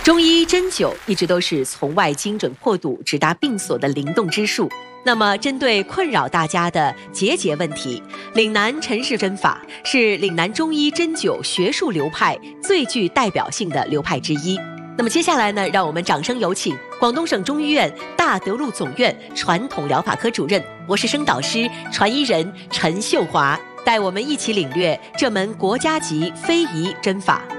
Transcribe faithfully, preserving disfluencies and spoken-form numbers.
中医针灸一直都是从外精准破堵直达病所的灵动之术。那么，针对困扰大家的结节问题，岭南陈氏针法是岭南中医针灸学术流派最具代表性的流派之一。那么接下来呢，让我们掌声有请广东省中医院大德路总院传统疗法科主任、博士生导师、传医人陈秀华，带我们一起领略这门国家级非遗针法。